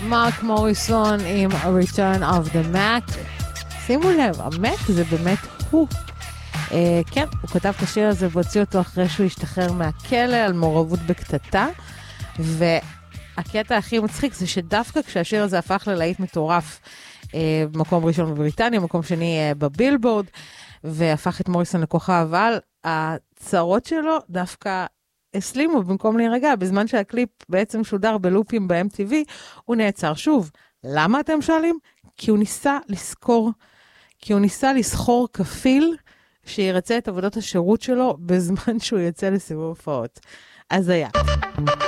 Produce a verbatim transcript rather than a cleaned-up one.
מרק מוריסון עם Return of the Mac. שימו לב, המק זה באמת הוא. Uh, כן, הוא כתב את השיר הזה והוציא אותו אחרי שהוא השתחרר מהכלא על מעורבות בקטטה, והקטע הכי מצחיק זה שדווקא כשהשיר הזה הפך ללהיט מטורף, uh, מקום ראשון בבריטניה, מקום שני uh, בבילבורד, והפך את מוריסון לכוכב, אבל הצרות שלו דווקא הסלימו במקום להירגע, בזמן שהקליפ בעצם שודר בלופים ב-אם טי וי, הוא נעצר שוב. למה אתם שואלים? כי הוא ניסה לזכור, כי הוא ניסה לסחור כפיל, שירצה את עבודות השירות שלו, בזמן שהוא יצא לסיבוב הופעות. אז היה.